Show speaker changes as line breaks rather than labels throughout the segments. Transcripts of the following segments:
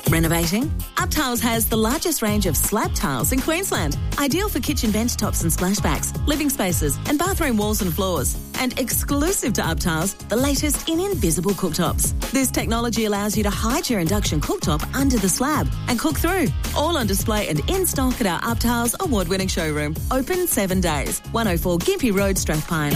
Renovating? UpTiles has the largest range of slab tiles in Queensland, ideal for kitchen bench tops and splashbacks, living spaces and bathroom walls and floors. And exclusive to UpTiles, the latest in invisible cooktops. This technology allows you to hide your induction cooktop under the slab and cook through. All on display and in stock at our UpTiles award-winning showroom. Open 7 days. 104 Gympie Road, Strathpine.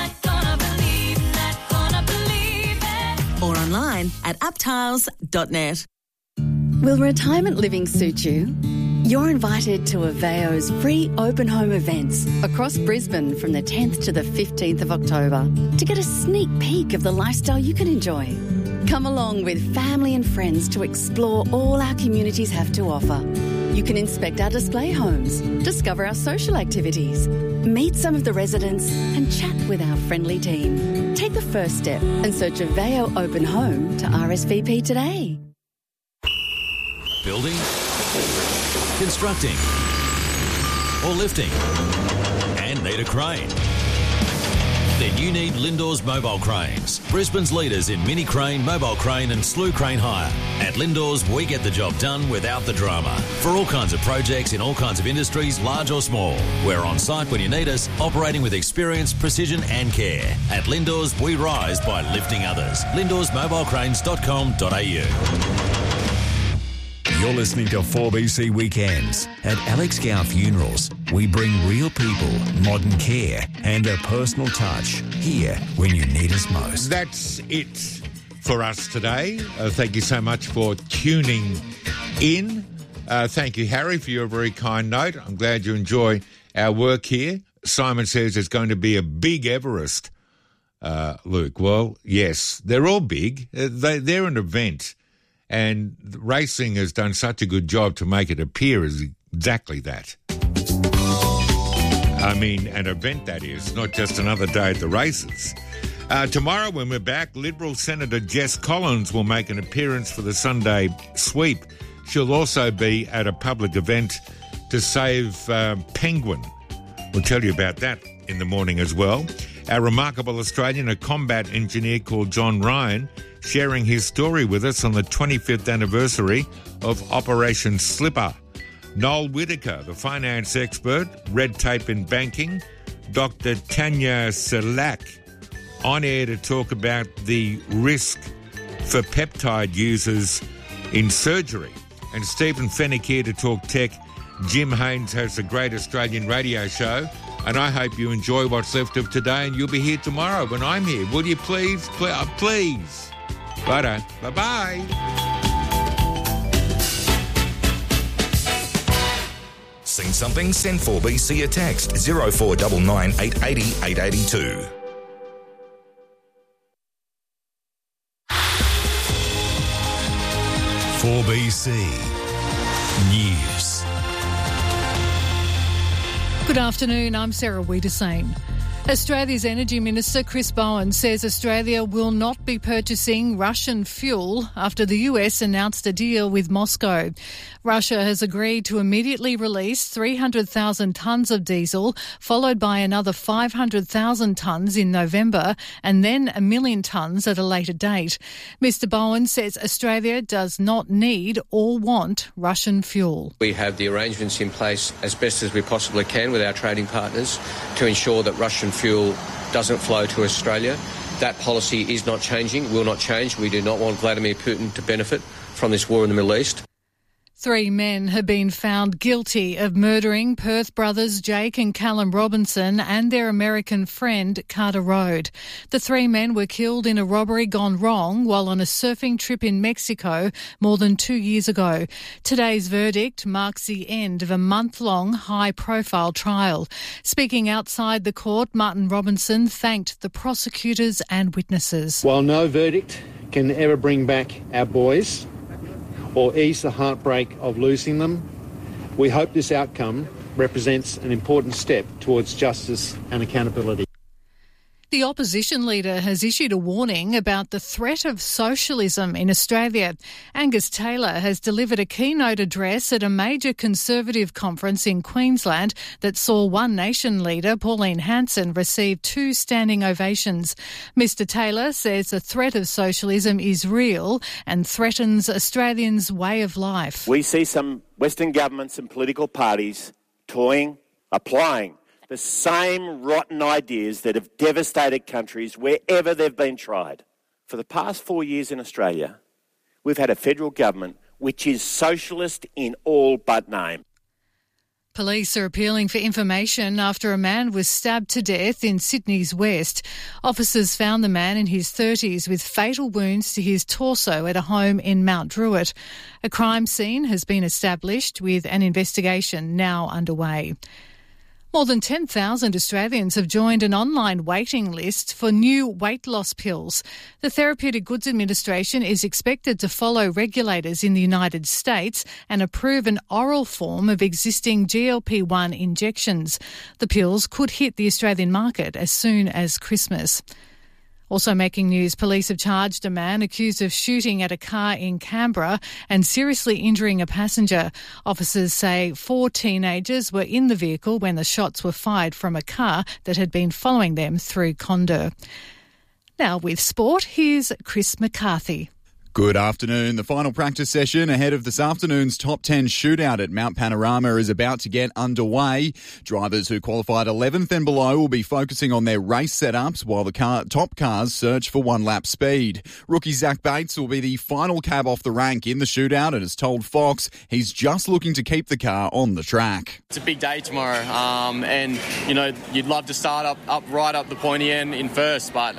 Or online at uptiles.net.
Will retirement living suit you? You're invited to Aveo's free open home events across Brisbane from the 10th to the 15th of October to get a sneak peek of the lifestyle you can enjoy. Come along with family and friends to explore all our communities have to offer. You can inspect our display homes, discover our social activities, meet some of the residents and chat with our friendly team. Take the first step and search Aveo Open Home to RSVP today.
Building, constructing, or lifting, and need a crane? Then you need Lindor's Mobile Cranes, Brisbane's leaders in mini crane, mobile crane and slew crane hire. At Lindor's, we get the job done without the drama. For all kinds of projects in all kinds of industries, large or small. We're on site when you need us, operating with experience, precision and care. At Lindor's, we rise by lifting others. Lindor'sMobilecranes.com.au.
You're listening to 4BC Weekends. At Alex Gow Funerals, we bring real people, modern care and a personal touch here when you need us most.
That's it for us today. Thank you so much for tuning in. Thank you, Harry, for your very kind note. I'm glad you enjoy our work here. Simon says there's going to be a big Everest, Luke. Well, yes, they're all big. They're an event. And racing has done such a good job to make it appear as exactly that. I mean, an event, that is, not just another day at the races. Tomorrow, when we're back, Liberal Senator Jess Collins will make an appearance for the Sunday sweep. She'll also be at a public event to save Penguin. We'll tell you about that in the morning as well. Our remarkable Australian, a combat engineer called John Ryan, sharing his story with us on the 25th anniversary of Operation Slipper. Noel Whittaker, the finance expert, red tape in banking. Dr. Tanya Selak, on air to talk about the risk for peptide users in surgery. And Stephen Fennick here to talk tech. Jim Haynes has a great Australian radio show. And I hope you enjoy what's left of today, and you'll be here tomorrow when I'm here. Will you please? Please. Righto. Bye-bye.
Seen something? Send 4BC a text 0499 880 882.
BC News.
Good afternoon, I'm Sarah Wiedersane. Australia's Energy Minister Chris Bowen says Australia will not be purchasing Russian fuel after the US announced a deal with Moscow. Russia has agreed to immediately release 300,000 tonnes of diesel, followed by another 500,000 tonnes in November, and then 1 million tonnes at a later date. Mr Bowen says Australia does not need or want Russian fuel.
We have the arrangements in place as best as we possibly can with our trading partners to ensure that Russian fuel doesn't flow to Australia. That policy is not changing, will not change. We do not want Vladimir Putin to benefit from this war in the Middle East.
3 men have been found guilty of murdering Perth brothers Jake and Callum Robinson and their American friend Carter Road. The 3 men were killed in a robbery gone wrong while on a surfing trip in Mexico more than 2 years ago. Today's verdict marks the end of a month-long high-profile trial. Speaking outside the court, Martin Robinson thanked the prosecutors and witnesses.
While no verdict can ever bring back our boys or ease the heartbreak of losing them, we hope this outcome represents an important step towards justice and accountability.
The opposition leader has issued a warning about the threat of socialism in Australia. Angus Taylor has delivered a keynote address at a major Conservative conference in Queensland that saw One Nation leader Pauline Hanson receive 2 standing ovations. Mr Taylor says the threat of socialism is real and threatens Australians' way of life.
We see some Western governments and political parties applying the same rotten ideas that have devastated countries wherever they've been tried. For the past 4 years in Australia, we've had a federal government which is socialist in all but name.
Police are appealing for information after a man was stabbed to death in Sydney's West. Officers found the man in his 30s with fatal wounds to his torso at a home in Mount Druitt. A crime scene has been established with an investigation now underway. More than 10,000 Australians have joined an online waiting list for new weight loss pills. The Therapeutic Goods Administration is expected to follow regulators in the United States and approve an oral form of existing GLP-1 injections. The pills could hit the Australian market as soon as Christmas. Also making news, police have charged a man accused of shooting at a car in Canberra and seriously injuring a passenger. Officers say 4 teenagers were in the vehicle when the shots were fired from a car that had been following them through Condor. Now with sport, here's Chris McCarthy.
Good afternoon. The final practice session ahead of this afternoon's top 10 shootout at Mount Panorama is about to get underway. Drivers who qualified 11th and below will be focusing on their race setups while the top cars search for one-lap speed. Rookie Zach Bates will be the final cab off the rank in the shootout and has told Fox he's just looking to keep the car on the track.
It's a big day tomorrow and, you'd love to start up right up the pointy end in first, but,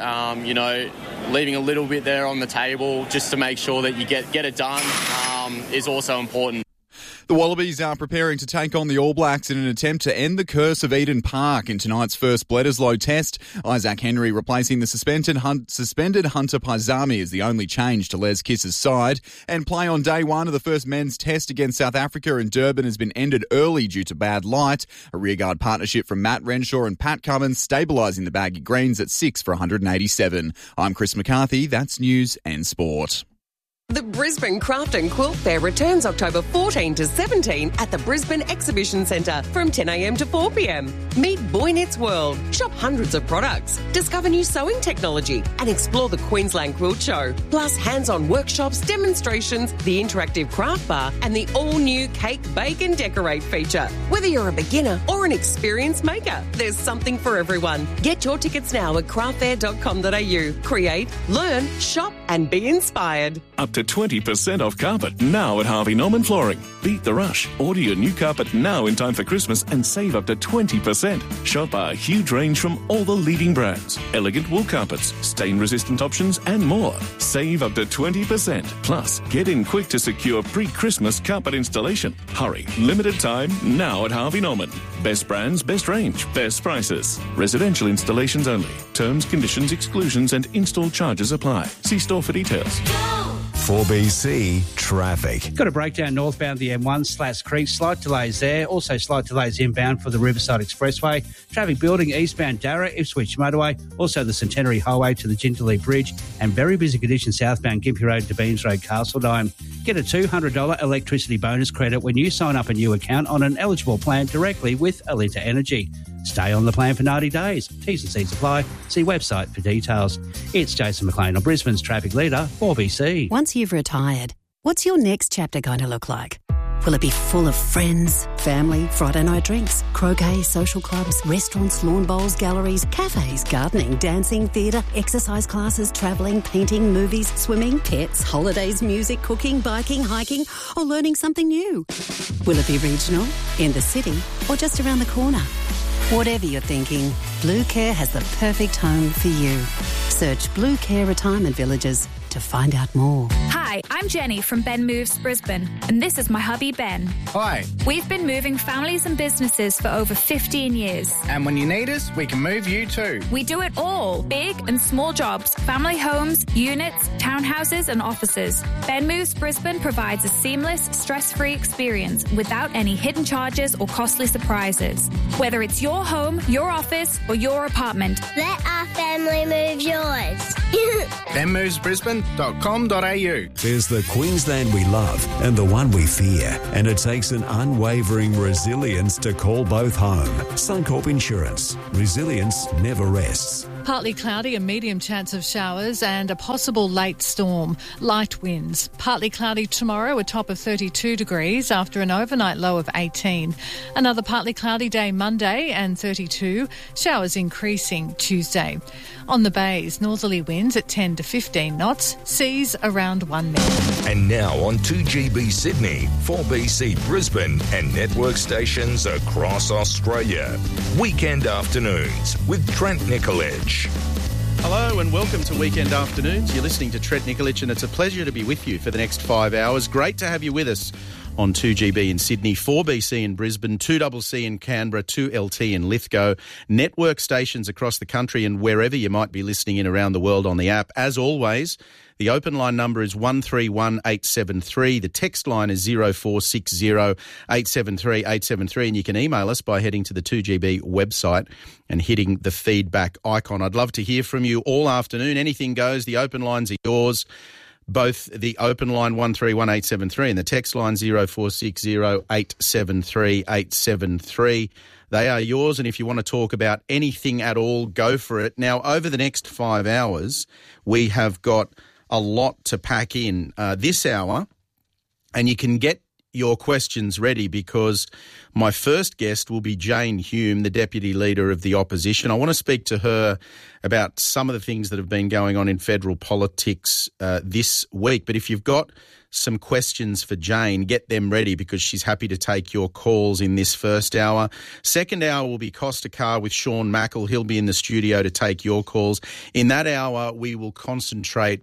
leaving a little bit there on the table just to make sure that you get it done is also important.
The Wallabies are preparing to take on the All Blacks in an attempt to end the curse of Eden Park in tonight's first Bledisloe test. Isaac Henry replacing the suspended Hunter Paisami is the only change to Les Kiss's side. And play on day one of the first men's test against South Africa in Durban has been ended early due to bad light. A rearguard partnership from Matt Renshaw and Pat Cummins stabilising the Baggy Greens at 6 for 187. I'm Chris McCarthy. That's news and sport.
The Brisbane Craft and Quilt Fair returns October 14 to 17 at the Brisbane Exhibition Centre from 10 a.m. to 4 p.m. Meet Boy Knits World, shop hundreds of products, discover new sewing technology and explore the Queensland Quilt Show. Plus hands-on workshops, demonstrations, the interactive craft bar and the all-new Cake, Bake and Decorate feature. Whether you're a beginner or an experienced maker, there's something for everyone. Get your tickets now at craftfair.com.au. Create, learn, shop and be inspired.
Up to 20% off carpet now at Harvey Norman Flooring. Beat the rush. Order your new carpet now in time for Christmas and save up to 20%. Shop our huge range from all the leading brands. Elegant wool carpets, stain-resistant options and more. Save up to 20%. Plus, get in quick to secure pre-Christmas carpet installation. Hurry. Limited time now at Harvey Norman. Best brands, best range, best prices. Residential installations only. Terms, conditions, exclusions and install charges apply. See store for details.
4BC Traffic.
Got a breakdown northbound the M1, Slats Creek. Slight delays there. Also slight delays inbound for the Riverside Expressway. Traffic building eastbound Darra, Ipswich Motorway. Also the Centenary Highway to the Jindalee Bridge. And very busy conditions southbound Gympie Road to Beams Road, Castledine. Get a $200 electricity bonus credit when you sign up a new account on an eligible plan directly with Alinta Energy. Stay on the plan for 90 days. T's and C's apply. See website for details. It's Jason McLean on Brisbane's Traffic Leader, 4BC.
Once you've retired, what's your next chapter going to look like? Will it be full of friends, family, Friday night drinks, croquet, social clubs, restaurants, lawn bowls, galleries, cafes, gardening, dancing, theatre, exercise classes, travelling, painting, movies, swimming, pets, holidays, music, cooking, biking, hiking, or learning something new? Will it be regional, in the city, or just around the corner? Whatever you're thinking, Blue Care has the perfect home for you. Search Blue Care Retirement Villages to find out more.
Hi, Hi, I'm Jenny from Ben Moves Brisbane, and this is my hubby Ben.
Hi.
We've been moving families and businesses for over 15 years.
And when you need us, we can move you too.
We do it all, big and small jobs, family homes, units, townhouses and offices. Ben Moves Brisbane provides a seamless, stress-free experience without any hidden charges or costly surprises. Whether it's your home, your office or your apartment.
Let our family move yours.
benmovesbrisbane.com.au.
There's the Queensland we love and the one we fear, and it takes an unwavering resilience to call both home. Suncorp Insurance. Resilience never rests.
Partly cloudy, a medium chance of showers and a possible late storm. Light winds. Partly cloudy tomorrow, a top of 32 degrees after an overnight low of 18. Another partly cloudy day Monday and 32. Showers increasing Tuesday. On the bays, northerly winds at 10 to 15 knots. Seas around 1 metre.
And now on 2GB Sydney, 4BC Brisbane and network stations across Australia. Weekend afternoons with Trent Nicolich.
Hello and welcome to Weekend Afternoons. You're listening to Trent Nicolich and it's a pleasure to be with you for the next 5 hours. Great to have you with us on 2GB in Sydney, 4BC in Brisbane, 2CC in Canberra, 2LT in Lithgow, network stations across the country and wherever you might be listening in around the world on the app. As always, the open line number is 131873. The text line is 0460 873 873 and you can email us by heading to the 2GB website and hitting the feedback icon. I'd love to hear from you all afternoon. Anything goes. The open lines are yours. Both the open line 131873 and the text line 0460 873 873. They are yours, and if you want to talk about anything at all, go for it. Now, over the next 5 hours, we have got a lot to pack in this hour, and you can get your questions ready because my first guest will be Jane Hume, the Deputy Leader of the Opposition. I want to speak to her about some of the things that have been going on in federal politics this week. But if you've got some questions for Jane, get them ready because she's happy to take your calls in this first hour. Second hour will be Costa Car with Sean Mackle. He'll be in the studio to take your calls. In that hour, we will concentrate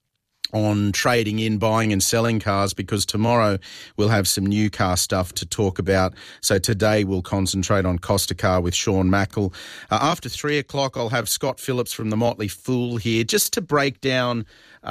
on trading in, buying and selling cars because tomorrow we'll have some new car stuff to talk about. So today we'll concentrate on Costa Car with Sean Mackle. After 3 o'clock, I'll have Scott Phillips from the Motley Fool here just to break down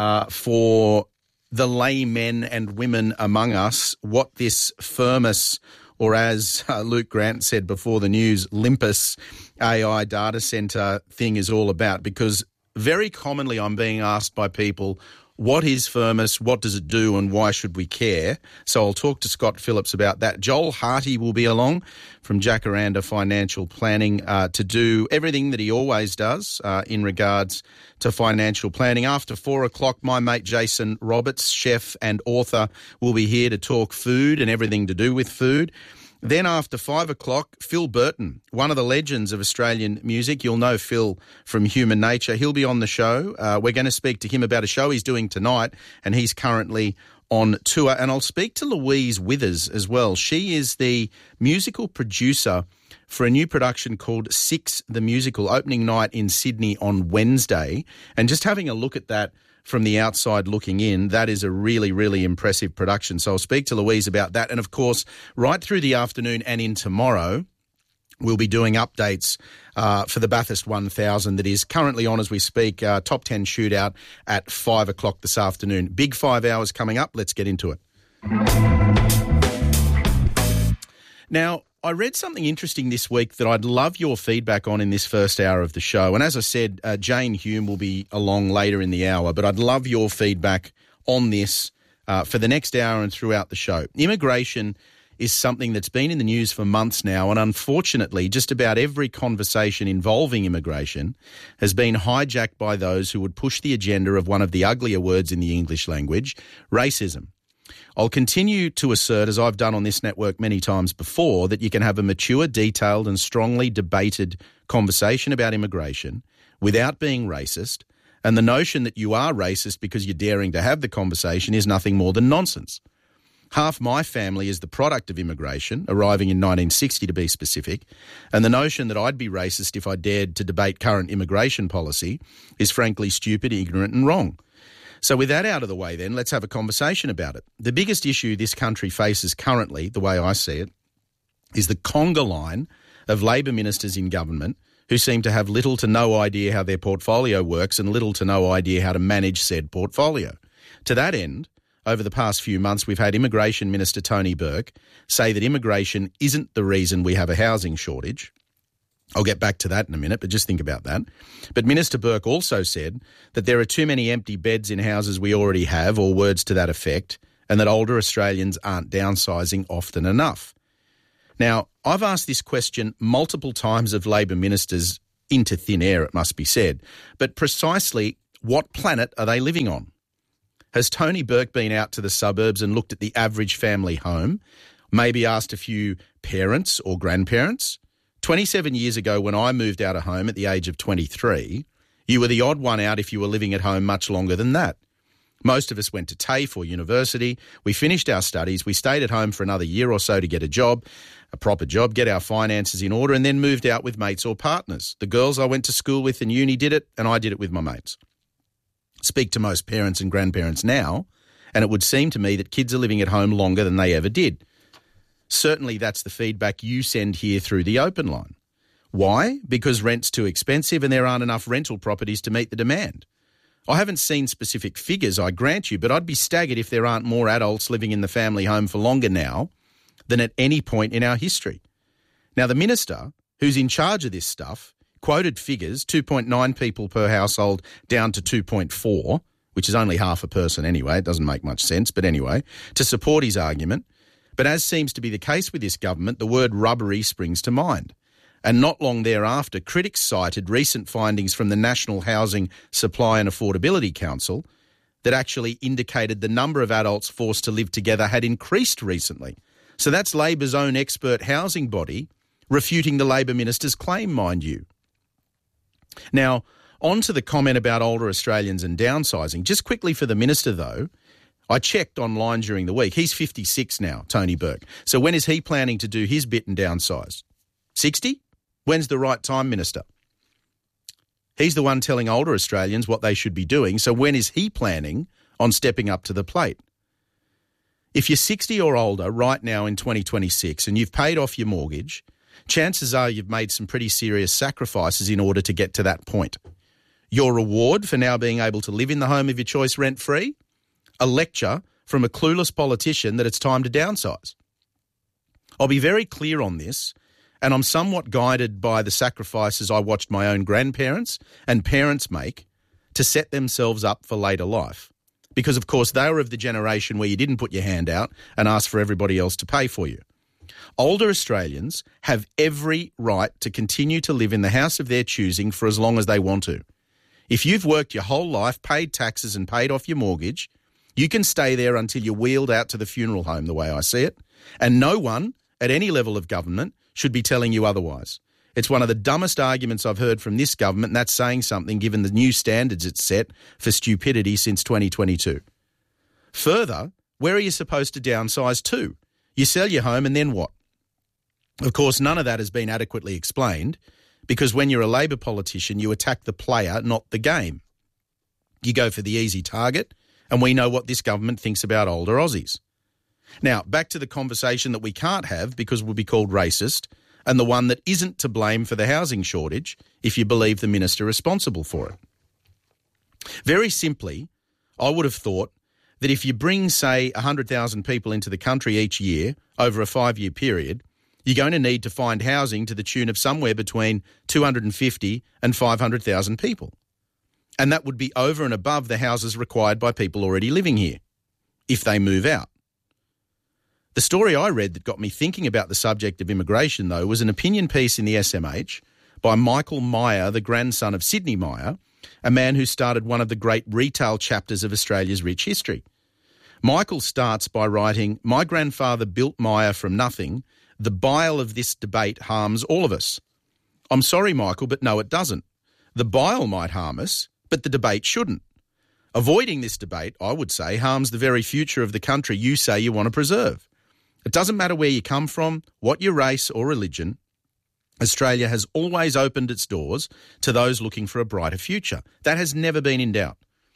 for the laymen and women among us what this Firmus, or as Luke Grant said before the news, Limpus AI data centre thing is all about, because very commonly I'm being asked by people, what is Firmus, what does it do, and why should we care? So I'll talk to Scott Phillips about that. Joel Harty will be along from Jacaranda Financial Planning to do everything that he always does in regards to financial planning. After 4 o'clock, my mate Jason Roberts, chef and author, will be here to talk food and everything to do with food. Then after 5 o'clock, Phil Burton, one of the legends of Australian music. You'll know Phil from Human Nature. He'll be on the show. We're going to speak to him about a show he's doing tonight, and he's currently on tour. And I'll speak to Louise Withers as well. She is the musical producer for a new production called Six the Musical, opening night in Sydney on Wednesday. And just having a look at that from the outside looking in, that is a really, really impressive production. So I'll speak to Louise about that. And, of course, right through the afternoon and in tomorrow, we'll be doing updates for the Bathurst 1000 that is currently on as we speak, top 10 shootout at 5 o'clock this afternoon. Big 5 hours coming up. Let's get into it. Now, I read something interesting this week that I'd love your feedback on in this first hour of the show. And as I said, Jane Hume will be along later in the hour, but I'd love your feedback on this for the next hour and throughout the show. Immigration is something that's been in the news for months now, and unfortunately, just about every conversation involving immigration has been hijacked by those who would push the agenda of one of the uglier words in the English language, racism. I'll continue to assert, as I've done on this network many times before, that you can have a mature, detailed and strongly debated conversation about immigration without being racist, and the notion that you are racist because you're daring to have the conversation is nothing more than nonsense. Half my family is the product of immigration, arriving in 1960 to be specific, and the notion that I'd be racist if I dared to debate current immigration policy is frankly stupid, ignorant and wrong. So with that out of the way then, let's have a conversation about it. The biggest issue this country faces currently, the way I see it, is the conga line of Labor ministers in government who seem to have little to no idea how their portfolio works and little to no idea how to manage said portfolio. To that end, over the past few months, we've had Immigration Minister Tony Burke say that immigration isn't the reason we have a housing shortage. I'll get back to that in a minute, but just think about that. But Minister Burke also said that there are too many empty beds in houses we already have, or words to that effect, and that older Australians aren't downsizing often enough. Now, I've asked this question multiple times of Labor ministers into thin air, it must be said, but precisely what planet are they living on? Has Tony Burke been out to the suburbs and looked at the average family home, maybe asked a few parents or grandparents? 27 years ago, when I moved out of home at the age of 23, you were the odd one out if you were living at home much longer than that. Most of us went to TAFE or university, we finished our studies, we stayed at home for another year or so to get a job, a proper job, get our finances in order, and then moved out with mates or partners. The girls I went to school with in uni did it, and I did it with my mates. Speak to most parents and grandparents now, and it would seem to me that kids are living at home longer than they ever did. Certainly that's the feedback you send here through the open line. Why? Because rent's too expensive and there aren't enough rental properties to meet the demand. I haven't seen specific figures, I grant you, but I'd be staggered if there aren't more adults living in the family home for longer now than at any point in our history. Now, the minister, who's in charge of this stuff, quoted figures, 2.9 people per household down to 2.4, which is only half a person anyway, it doesn't make much sense, but anyway, to support his argument. But as seems to be the case with this government, the word rubbery springs to mind. And not long thereafter, critics cited recent findings from the National Housing Supply and Affordability Council that actually indicated the number of adults forced to live together had increased recently. So that's Labor's own expert housing body refuting the Labor minister's claim, mind you. Now, on to the comment about older Australians and downsizing. Just quickly for the minister, though, I checked online during the week. He's 56 now, Tony Burke. So when is he planning to do his bit and downsize? 60? When's the right time, Minister? He's the one telling older Australians what they should be doing, so when is he planning on stepping up to the plate? If you're 60 or older right now in 2026 and you've paid off your mortgage, chances are you've made some pretty serious sacrifices in order to get to that point. Your reward for now being able to live in the home of your choice rent-free? A lecture from a clueless politician that it's time to downsize. I'll be very clear on this, and I'm somewhat guided by the sacrifices I watched my own grandparents and parents make to set themselves up for later life. Because, of course, they were of the generation where you didn't put your hand out and ask for everybody else to pay for you. Older Australians have every right to continue to live in the house of their choosing for as long as they want to. If you've worked your whole life, paid taxes and paid off your mortgage, you can stay there until you're wheeled out to the funeral home, the way I see it, and no one at any level of government should be telling you otherwise. It's one of the dumbest arguments I've heard from this government, and that's saying something given the new standards it's set for stupidity since 2022. Further, where are you supposed to downsize to? You sell your home and then what? Of course, none of that has been adequately explained because when you're a Labor politician, you attack the player, not the game. You go for the easy target, and we know what this government thinks about older Aussies. Now, back to the conversation that we can't have because we'll be called racist, and the one that isn't to blame for the housing shortage if you believe the minister responsible for it. Very simply, I would have thought that if you bring, say, 100,000 people into the country each year over a 5-year period, you're going to need to find housing to the tune of somewhere between 250 and 500,000 people. And that would be over and above the houses required by people already living here, if they move out. The story I read that got me thinking about the subject of immigration, though, was an opinion piece in the SMH by Michael Meyer, the grandson of Sidney Meyer, a man who started one of the great retail chapters of Australia's rich history. Michael starts by writing, "My grandfather built Meyer from nothing. The bile of this debate harms all of us." I'm sorry, Michael, but no, it doesn't. The bile might harm us, but the debate shouldn't. Avoiding this debate, I would say, harms the very future of the country you say you want to preserve. It doesn't matter where you come from, what your race or religion, Australia has always opened its doors to those looking for a brighter future. That has never been in doubt.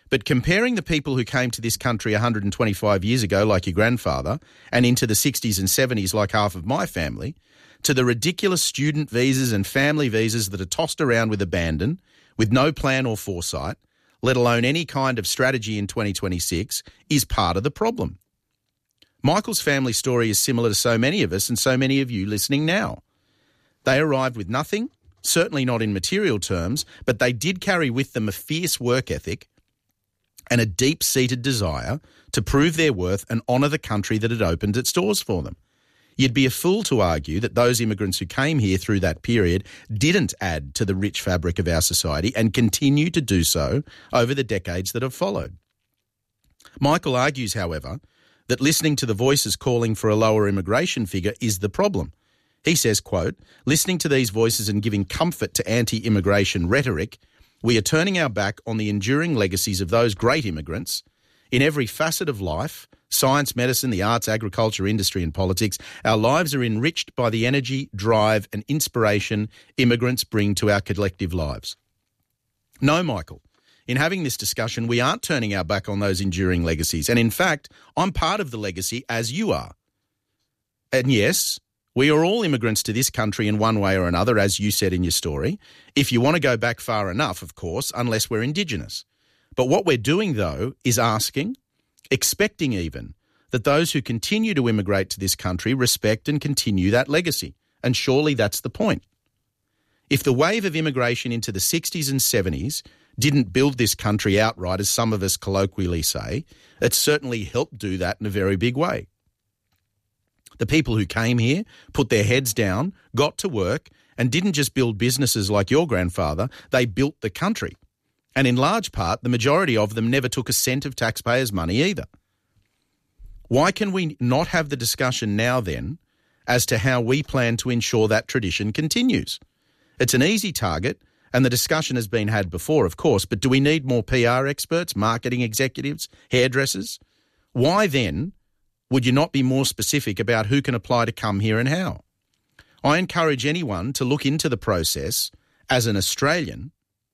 But comparing the people who came to this country 125 years ago, like your grandfather, and into the 60s and 70s, like half of my family, to the ridiculous student visas and family visas that are tossed around with abandon, with no plan or foresight, let alone any kind of strategy in 2026, is part of the problem. Michael's family story is similar to so many of us and so many of you listening now. They arrived with nothing, certainly not in material terms, but they did carry with them a fierce work ethic and a deep-seated desire to prove their worth and honour the country that had opened its doors for them. You'd be a fool to argue that those immigrants who came here through that period didn't add to the rich fabric of our society and continue to do so over the decades that have followed. Michael argues, however, that listening to the voices calling for a lower immigration figure is the problem. He says, quote, listening to these voices and giving comfort to anti-immigration rhetoric, we are turning our back on the enduring legacies of those great immigrants in every facet of life, science, medicine, the arts, agriculture, industry and politics. Our lives are enriched by the energy, drive and inspiration immigrants bring to our collective lives. No, Michael, in having this discussion, we aren't turning our back on those enduring legacies. And in fact, I'm part of the legacy as you are. And yes, we are all immigrants to this country in one way or another, as you said in your story. If you want to go back far enough, of course, unless we're Indigenous. But what we're doing, though, is asking, expecting even, that those who continue to immigrate to this country respect and continue that legacy. And surely that's the point. If the wave of immigration into the 60s and 70s didn't build this country outright, as some of us colloquially say, it certainly helped do that in a very big way. The people who came here put their heads down, got to work, and didn't just build businesses like your grandfather, they built the country. And in large part, the majority of them never took a cent of taxpayers' money either. Why can we not have the discussion now then as to how we plan to ensure that tradition continues? It's an easy target, and the discussion has been had before, of course, but do we need more PR experts, marketing executives, hairdressers? Why then would you not be more specific about who can apply to come here and how? I encourage anyone to look into the process as an Australian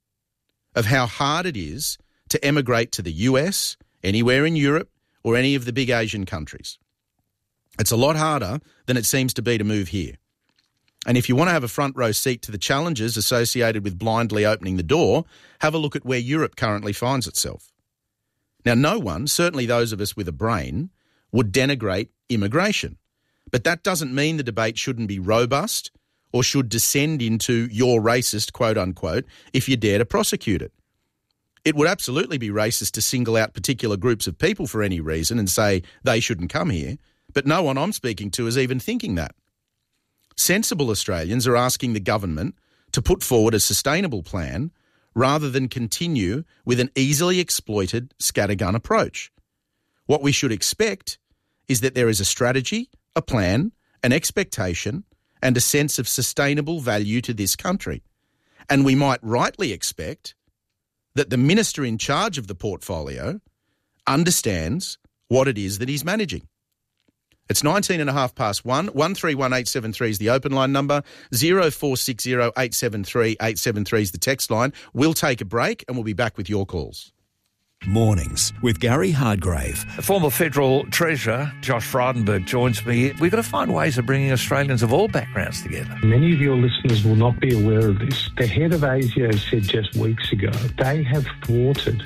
of how hard it is to emigrate to the US, anywhere in Europe, or any of the big Asian countries. It's a lot harder than it seems to be to move here. And if you want to have a front row seat to the challenges associated with blindly opening the door, have a look at where Europe currently finds itself. Now, no one, certainly those of us with a brain, would denigrate immigration. But that doesn't mean the debate shouldn't be robust or should descend into "you're racist," quote unquote, if you dare to prosecute it. It would absolutely be racist to single out particular groups of people for any reason and say they shouldn't come here, but no one I'm speaking to is even thinking that. Sensible Australians are asking the government to put forward a sustainable plan rather than continue with an easily exploited scattergun approach. What we should expect is that there is a strategy, a plan, an expectation, and a sense of sustainable value to this country. And we might rightly expect that the minister in charge of the portfolio understands what it is that he's managing. It's 1:19 1. 131873 is the open line number. 0460 873 873 is the text line. We'll take a break and we'll be back with your calls.
Mornings with Gary Hardgrave.
Former Federal Treasurer Josh Frydenberg joins me. We've got to find ways of bringing Australians of all backgrounds together.
Many of your listeners will not be aware of this. The head of ASIO said just weeks ago they have thwarted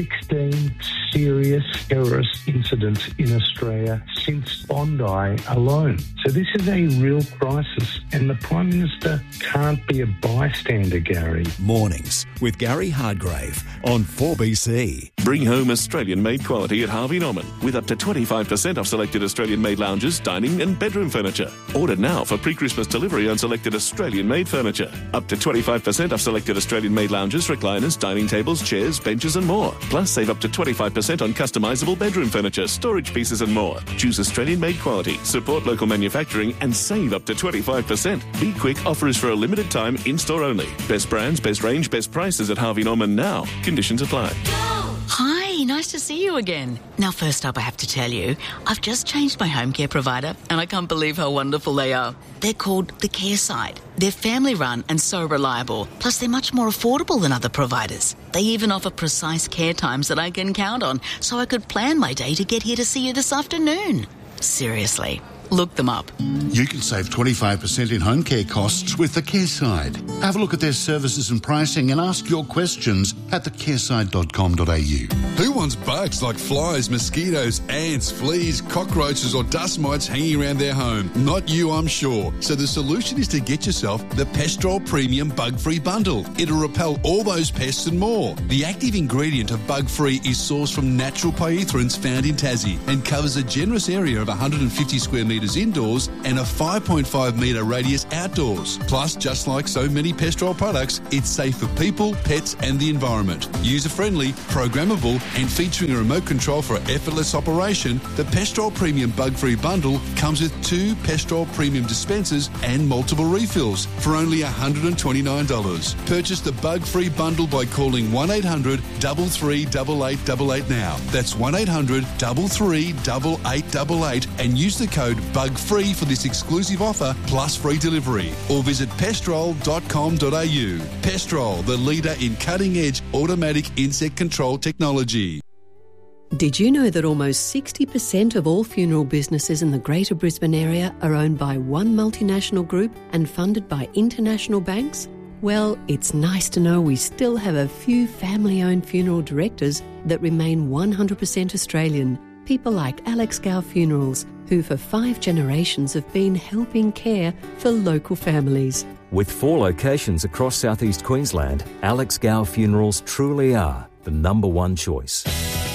16 serious terrorist incidents in Australia since Bondi alone. So this is a real crisis, and the Prime Minister can't be a bystander, Gary.
Mornings with Gary Hardgrave on 4BC.
Bring home Australian-made quality at Harvey Norman with up to 25% off selected Australian-made lounges, dining and bedroom furniture. Order now for pre-Christmas delivery on selected Australian-made furniture. Up to 25% off selected Australian-made lounges, recliners, dining tables, chairs, benches and more. Plus, save up to 25% on customisable bedroom furniture, storage pieces and more. Choose Australian-made quality, support local manufacturing and save up to 25%. Be quick, offer is for a limited time, in-store only. Best brands, best range, best prices at Harvey Norman now. Conditions apply.
Hi,
Nice to see you again. Now, first up, I have to tell you, I've just changed my home care provider and I can't believe how wonderful they are. They're called The Care Side. They're family-run and so reliable. Plus, they're much more affordable than other providers. They even offer precise care times that I can count on, so I could plan my day to get here to see you this afternoon. Seriously. Look them up.
You can save 25% in home care costs with The Care Side. Have a look at their services and pricing and ask your questions at thecareside.com.au.
Who wants bugs like flies, mosquitoes, ants, fleas, cockroaches or dust mites hanging around their home? Not you, I'm sure. So the solution is to get yourself the Pestrol Premium Bug-Free Bundle. It'll repel all those pests and more. The active ingredient of Bug-Free is sourced from natural pyrethroids found in Tassie and covers a generous area of 150 square metres indoors and a 5.5 metre radius outdoors. Plus, just like so many Pestrol products, it's safe for people, pets and the environment. User-friendly, programmable and featuring a remote control for effortless operation, the Pestrol Premium Bug-Free Bundle comes with 2 Pestrol Premium dispensers and multiple refills for only $129. Purchase the Bug-Free Bundle by calling 1800 33 8888 now. That's 1800 33 8888 and use the code Bug-Free for this exclusive offer plus free delivery, or visit pestrol.com.au. Pestrol, the leader in cutting-edge automatic insect control technology.
Did you know that almost 60% of all funeral businesses in the Greater Brisbane area are owned by one multinational group and funded by international banks? Well, it's nice to know we still have a few family-owned funeral directors that remain 100% Australian. People like Alex Gow Funerals, who for 5 generations have been helping care for local families.
With 4 locations across southeast Queensland, Alex Gow Funerals truly are the number one choice.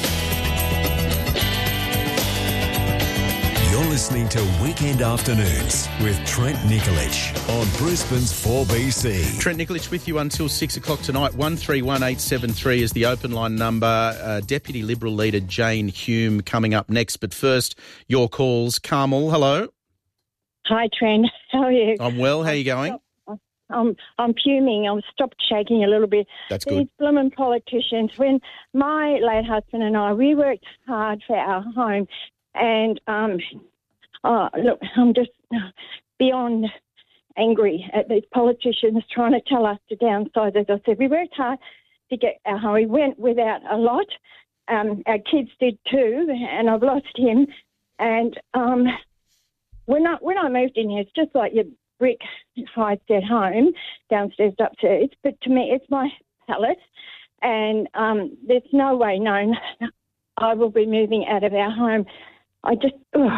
You're listening to Weekend Afternoons with Trent Nikolic on Brisbane's 4BC.
Trent Nikolic with you until 6 o'clock tonight. 131873 is the open line number. Deputy Liberal leader Jane Hume coming up next. But first, your calls. Carmel, hello.
Hi, Trent. How are you?
I'm well. How are you going?
I'm fuming. I've stopped shaking a little bit.
That's good.
These blooming politicians. When my late husband and I, we worked hard for our home. And, look, I'm just beyond angry at these politicians trying to tell us to downsize. As I said, we worked hard to get our home. We went without a lot. Our kids did too, and I've lost him. And when I moved in here, it's just like your brick hides at home, downstairs, upstairs. But to me, it's my palace. And there's no way known I will be moving out of our home. I just,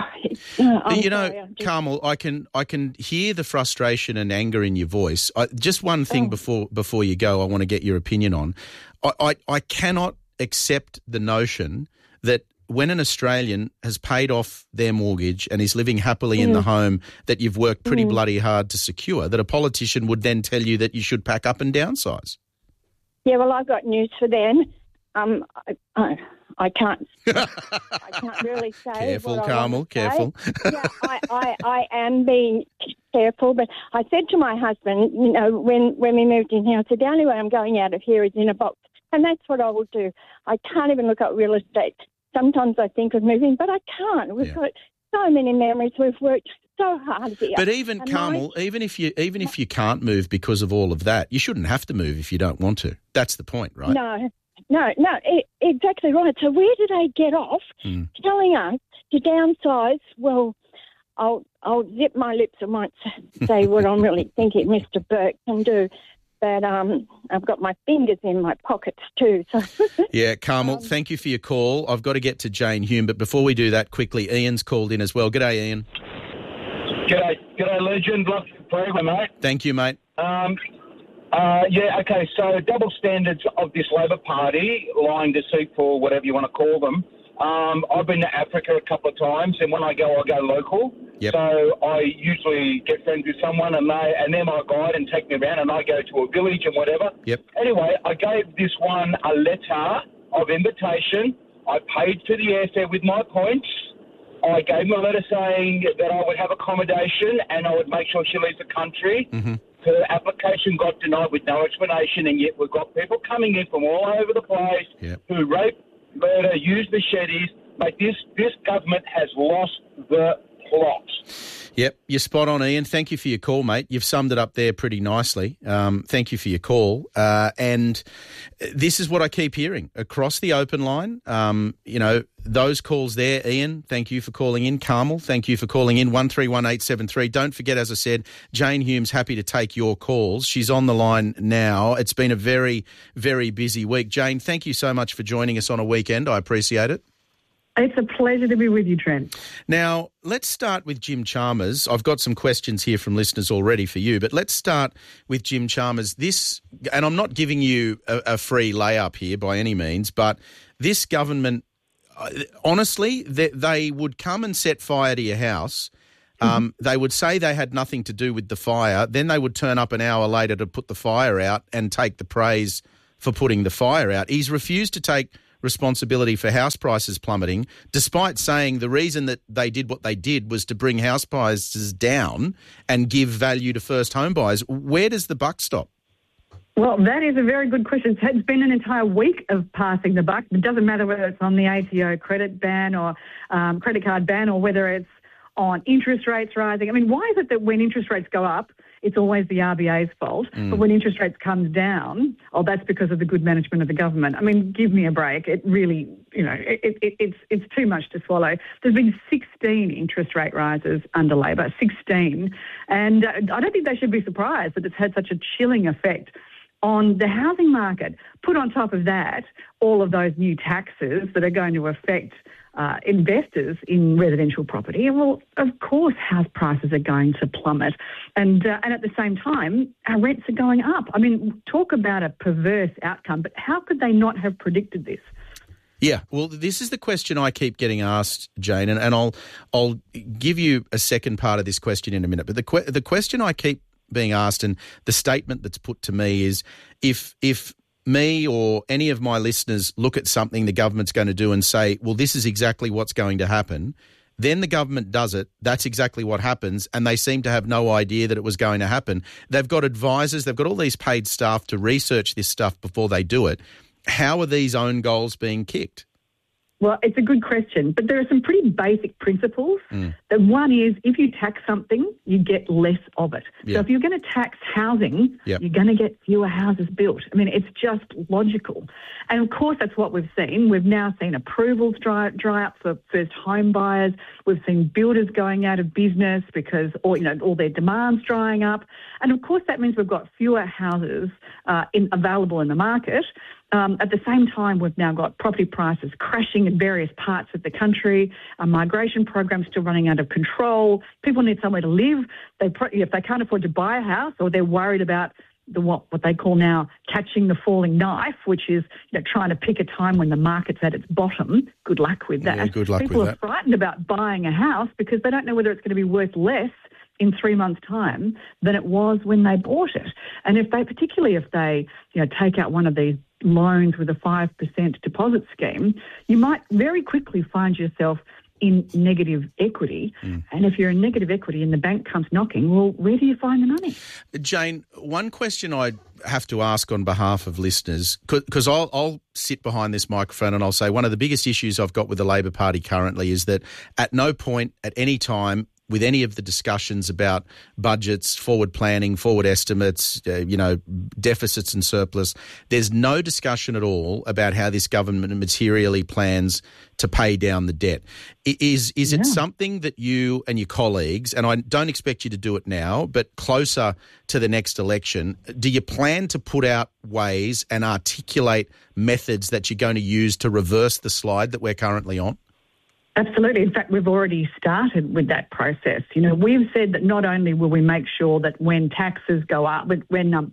Carmel, I can hear the frustration and anger in your voice. Just one thing before you go, I want to get your opinion on. I cannot accept the notion that when an Australian has paid off their mortgage and is living happily in the home that you've worked pretty bloody hard to secure, that a politician would then tell you that you should pack up and downsize.
Yeah, well, I've got news for them. I can't really say.
Careful,
what
Carmel, careful.
Yeah, I am being careful, but I said to my husband, when we moved in here, I said, the only way I'm going out of here is in a box, and that's what I will do. I can't even look at real estate. Sometimes I think of moving, but I can't. We've got so many memories. We've worked so hard here.
But even, Carmel, even if you can't move because of all of that, you shouldn't have to move if you don't want to. That's the point, right?
No, exactly right. So where do they get off telling us to downsize? Well, I'll zip my lips. I won't say what I'm really thinking Mr. Burke can do. But I've got my fingers in my pockets too. So
yeah, Carmel, thank you for your call. I've got to get to Jane Hume, but before we do that, quickly, Ian's called in as well. G'day, Ian.
G'day, legend. Love the program, mate.
Thank you, mate.
So double standards of this Labor Party, lying, deceitful, whatever you want to call them. I've been to Africa a couple of times, and when I go local.
Yep.
So I usually get friends with someone, and they're my guide and take me around, and I go to a village and whatever.
Yep.
Anyway, I gave this one a letter of invitation. I paid for the airfare with my points. I gave him a letter saying that I would have accommodation and I would make sure she leaves the country.
Mm-hmm.
Her application got denied with no explanation, and yet we've got people coming in from all over the place who rape murder, use machetes. Mate, this government has lost the plot.
Yep, you're spot on, Ian. Thank you for your call, mate. You've summed it up there pretty nicely. Thank you for your call. And this is what I keep hearing across the open line. Those calls there, Ian, thank you for calling in. Carmel, thank you for calling in, 131873. Don't forget, as I said, Jane Hume's happy to take your calls. She's on the line now. It's been a very, very busy week. Jane, thank you so much for joining us on a weekend. I appreciate it.
It's a pleasure to be with you, Trent.
Now, let's start with Jim Chalmers. I've got some questions here from listeners already for you, but let's start with Jim Chalmers. And I'm not giving you a free layup here by any means, but this government, honestly, they would come and set fire to your house. They would say they had nothing to do with the fire. Then they would turn up an hour later to put the fire out and take the praise for putting the fire out. He's refused to take responsibility for house prices plummeting, despite saying the reason that they did what they did was to bring house prices down and give value to first home buyers. Where does the buck stop?
Well, that is a very good question. It's been an entire week of passing the buck. It doesn't matter whether it's on the ATO credit ban or credit card ban, or whether it's on interest rates rising. I mean, why is it that when interest rates go up, it's always the RBA's fault, but when interest rates come down, that's because of the good management of the government? I mean, give me a break. It really, it's too much to swallow. There's been 16 interest rate rises under Labor, 16, and I don't think they should be surprised that it's had such a chilling effect on the housing market. Put on top of that all of those new taxes that are going to affect investors in residential property, and well, of course, house prices are going to plummet, and at the same time, our rents are going up. I mean, talk about a perverse outcome. But how could they not have predicted this?
Yeah, well, this is the question I keep getting asked, Jane, and I'll give you a second part of this question in a minute. But the question I keep being asked, and the statement that's put to me is, if me or any of my listeners look at something the government's going to do and say, well, this is exactly what's going to happen, then the government does it, that's exactly what happens, and they seem to have no idea that it was going to happen. They've got advisors, they've got all these paid staff to research this stuff before they do it. How are these own goals being kicked?
Well, it's a good question, but there are some pretty basic principles. That one is, if you tax something, you get less of it.
Yeah.
So if you're going to tax housing, you're going to get fewer houses built. I mean, it's just logical. And of course, that's what we've seen. We've now seen approvals dry up for first home buyers. We've seen builders going out of business because all their demand's drying up. And of course, that means we've got fewer houses available in the market. At the same time, we've now got property prices crashing in various parts of the country, a migration program still running out of control. People need somewhere to live. If they can't afford to buy a house, or they're worried about what they call now catching the falling knife, which is trying to pick a time when the market's at its bottom. Good luck with that.
Yeah, good luck
People
with
are
that.
frightened about buying a house because they don't know whether it's going to be worth less in 3 months' time than it was when they bought it. And particularly if they take out one of these loans with a 5% deposit scheme, you might very quickly find yourself in negative equity. And if you're in negative equity and the bank comes knocking, well, where do you find the money?
Jane, one question I have to ask on behalf of listeners, because I'll sit behind this microphone and I'll say one of the biggest issues I've got with the Labor Party currently is that at no point at any time with any of the discussions about budgets, forward planning, forward estimates, deficits and surplus, there's no discussion at all about how this government materially plans to pay down the debt. Is it something that you and your colleagues, and I don't expect you to do it now, but closer to the next election, do you plan to put out ways and articulate methods that you're going to use to reverse the slide that we're currently on?
Absolutely. In fact, we've already started with that process. We've said that not only will we make sure that when taxes go up, when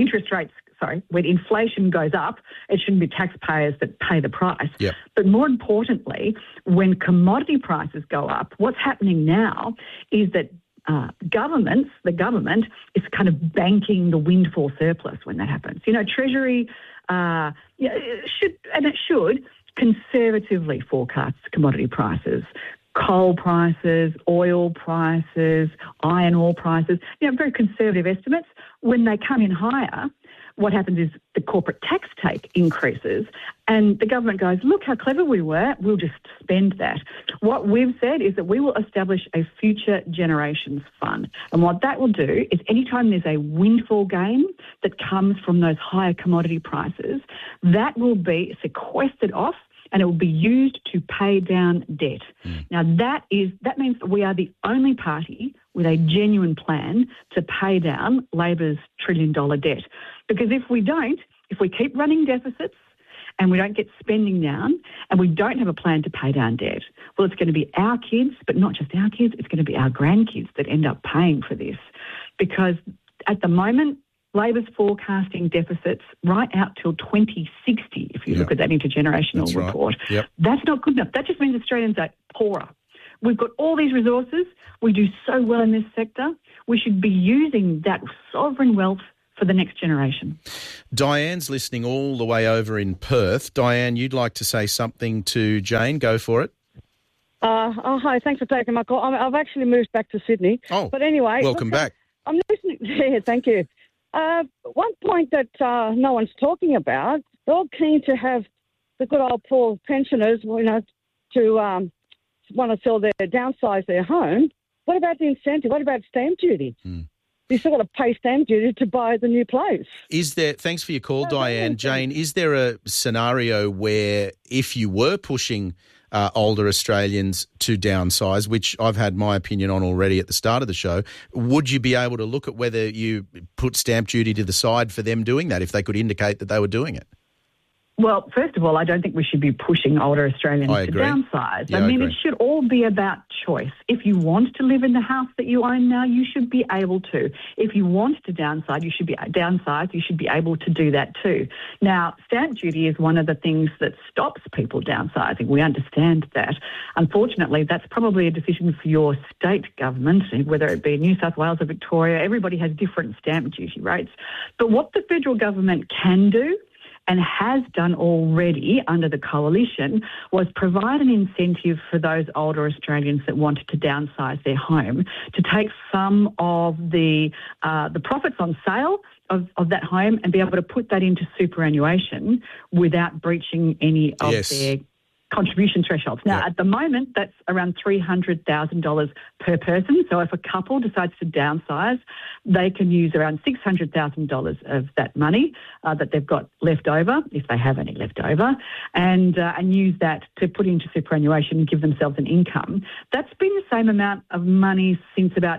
inflation goes up, it shouldn't be taxpayers that pay the price.
Yep.
But more importantly, when commodity prices go up, what's happening now is that the government is kind of banking the windfall surplus when that happens. Treasury should conservatively forecasts commodity prices, coal prices, oil prices, iron ore prices, very conservative estimates. When they come in higher, what happens is the corporate tax take increases and the government goes, look how clever we were, we'll just spend that. What we've said is that we will establish a future generations fund. And what that will do is anytime there's a windfall gain that comes from those higher commodity prices, that will be sequestered off and it will be used to pay down debt. Now, that means that we are the only party with a genuine plan to pay down Labor's $1 trillion debt. Because if we keep running deficits and we don't get spending down and we don't have a plan to pay down debt, well, it's going to be our kids, but not just our kids, it's going to be our grandkids that end up paying for this. Because at the moment, Labor's forecasting deficits right out till 2060, if you look at that intergenerational report. That's not good enough. That just means Australians are poorer. We've got all these resources. We do so well in this sector. We should be using that sovereign wealth for the next generation.
Diane's listening all the way over in Perth. Diane, you'd like to say something to Jane. Go for it.
Hi, thanks for taking my call. I've actually moved back to Sydney.
Oh,
but anyway.
Welcome back.
I'm listening. Yeah, thank you. One point that no one's talking about, they're all keen to have the good old poor pensioners, to want to sell downsize their home. What about the incentive? What about stamp duty? You still got to pay stamp duty to buy the new place.
Thanks for your call, Diane. Jane, is there a scenario where if you were pushing older Australians to downsize, which I've had my opinion on already at the start of the show, would you be able to look at whether you put stamp duty to the side for them doing that if they could indicate that they were doing it?
Well, first of all, I don't think we should be pushing older Australians to downsize.
Yeah, I mean,
it should all be about choice. If you want to live in the house that you own now, you should be able to. If you want to downsize, you should be able to do that too. Now, stamp duty is one of the things that stops people downsizing. We understand that. Unfortunately, that's probably a decision for your state government, whether it be New South Wales or Victoria. Everybody has different stamp duty rates. But what the federal government can do and has done already under the coalition was provide an incentive for those older Australians that wanted to downsize their home to take some of the profits on sale of that home and be able to put that into superannuation without breaching any of their contribution thresholds. Now, at the moment, that's around $300,000 per person. So if a couple decides to downsize, they can use around $600,000 of that money that they've got left over, if they have any left over, and use that to put into superannuation and give themselves an income. That's been the same amount of money since about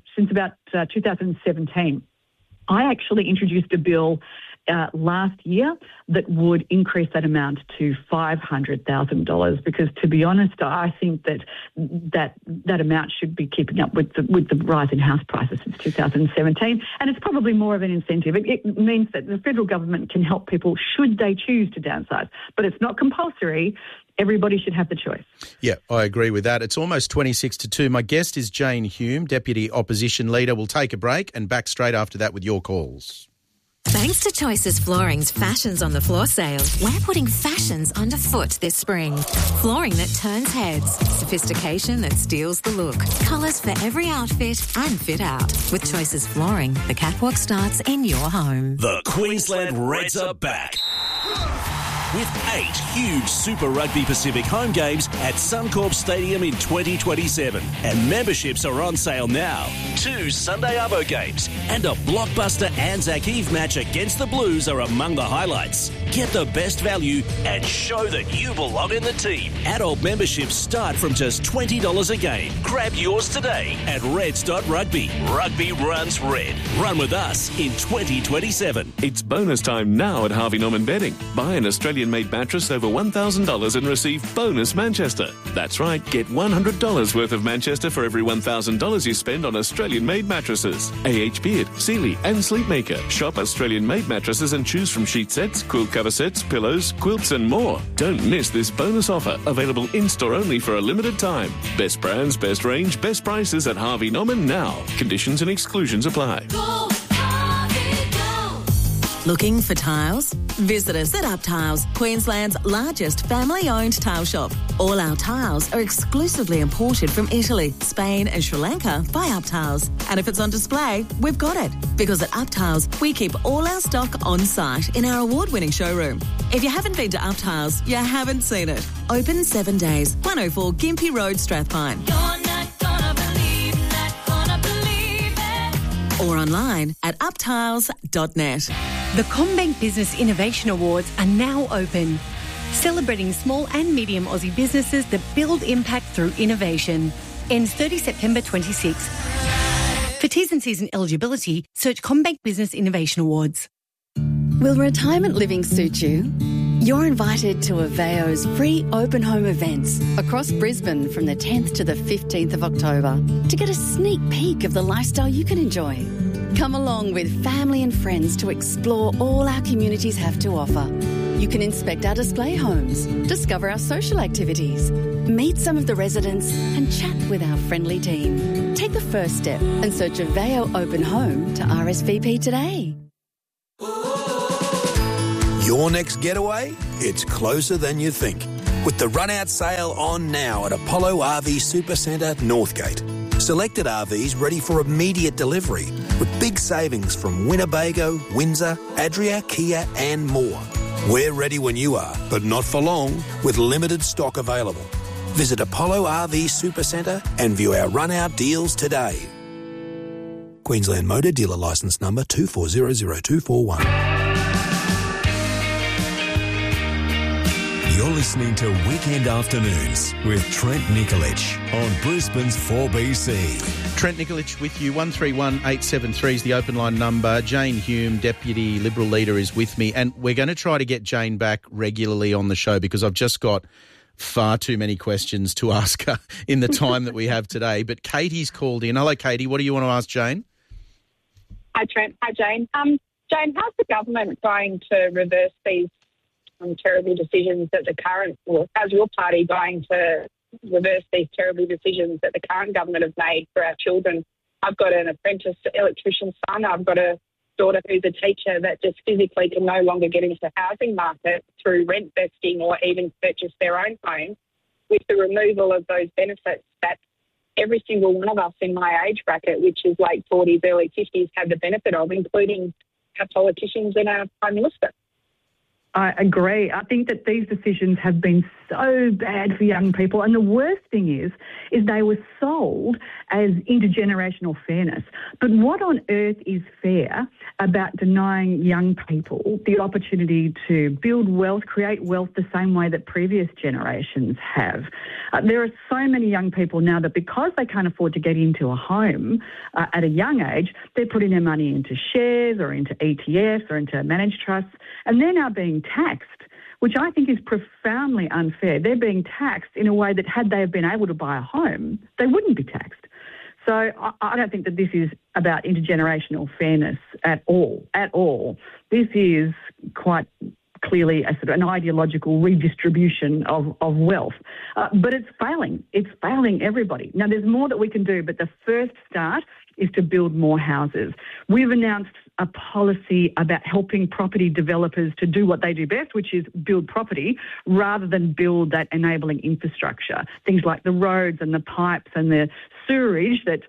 2017. I actually introduced a bill last year that would increase that amount to $500,000 because, to be honest, I think that amount should be keeping up with the rise in house prices since 2017, and it's probably more of an incentive. It means that the federal government can help people should they choose to downsize, but it's not compulsory. Everybody should have the choice.
Yeah, I agree with that. It's almost 26 to 2. My guest is Jane Hume, Deputy Opposition Leader. We'll take a break and back straight after that with your calls.
Thanks to Choices Flooring's Fashions on the Floor sale, we're putting fashions underfoot this spring. Flooring that turns heads, sophistication that steals the look, colours for every outfit and fit out. With Choices Flooring, the catwalk starts in your home.
The Queensland Reds are back. With 8 huge Super Rugby Pacific home games at Suncorp Stadium in 2027. And memberships are on sale now. 2 Sunday Arvo games and a blockbuster Anzac Eve match against the Blues are among the highlights. Get the best value and show that you belong in the team. Adult memberships start from just $20 a game. Grab yours today at reds.rugby. Rugby runs red. Run with us in 2027.
It's bonus time now at Harvey Norman Bedding. Buy an Australian-made mattress over $1,000 and receive bonus Manchester. That's right, get $100 worth of Manchester for every $1,000 you spend on Australian-made mattresses. AH Beard, Sealy and Sleepmaker. Shop Australian-made mattresses and choose from sheet sets, quilt cover sets, pillows, quilts and more. Don't miss this bonus offer, available in-store only for a limited time. Best brands, best range, best prices at Harvey Norman now. Conditions and exclusions apply.
Looking for tiles? Visit us at Up Tiles, Queensland's largest family-owned tile shop. All our tiles are exclusively imported from Italy, Spain and Sri Lanka by Up Tiles.
And if it's on display, we've got it. Because at Up Tiles, we keep all our stock on site in our award-winning showroom. If you haven't been to Up Tiles, you haven't seen it. Open 7 days. 104 Gympie Road, Strathpine. Or online at uptiles.net.
The CommBank Business Innovation Awards are now open, celebrating small and medium Aussie businesses that build impact through innovation. Ends 30 September 26. For T's and C's and eligibility, search CommBank Business Innovation Awards.
Will retirement living suit you? You're invited to Aveo's free open home events across Brisbane from the 10th to the 15th of October to get a sneak peek of the lifestyle you can enjoy. Come along with family and friends to explore all our communities have to offer. You can inspect our display homes, discover our social activities, meet some of the residents and chat with our friendly team. Take the first step and search Aveo Open Home to RSVP today.
Your next getaway? It's closer than you think. With the run-out sale on now at Apollo RV Supercentre, Northgate. Selected RVs ready for immediate delivery with big savings from Winnebago, Windsor, Adria, Kia and more. We're ready when you are, but not for long, with limited stock available. Visit Apollo RV Supercentre and view our run-out deals today. Queensland Motor Dealer Licence Number 24000241.
You're listening to Weekend Afternoons with Trent Nikolic on Brisbane's 4BC.
Trent Nikolic with you. 131873 is the open line number. Jane Hume, Deputy Liberal Leader, is with me. And we're going to try to get Jane back regularly on the show because I've just got far too many questions to ask her in the time that we have today. But Katie's called in. Hello, Katie. What do you want to ask Jane?
Hi, Trent. Hi, Jane. Jane, how's the government going to reverse these terrible decisions that the current, or how's your party going to reverse these terrible decisions that the current government have made for our children? I've got an apprentice electrician son. I've got a daughter who's a teacher that just physically can no longer get into the housing market through rent vesting or even purchase their own home. With the removal of those benefits that every single one of us in my age bracket, which is late 40s, early 50s, have the benefit of, including our politicians and our Prime Minister.
I agree. I think that these decisions have been so bad for young people. And the worst thing is they were sold as intergenerational fairness. But what on earth is fair about denying young people the opportunity to build wealth, create wealth the same way that previous generations have? There are so many young people now that because they can't afford to get into a home at a young age, they're putting their money into shares or into ETFs or into managed trusts, and they're now being taxed, which I think is profoundly unfair. They're being taxed in a way that had they have been able to buy a home, they wouldn't be taxed. So I don't think that this is about intergenerational fairness at all. This is quite clearly a sort of an ideological redistribution of wealth. But it's failing. It's failing everybody. Now, there's more that we can do, but the first start is to build more houses. We've announced a policy about helping property developers to do what they do best, which is build property, rather than build that enabling infrastructure. Things like the roads and the pipes and the sewerage that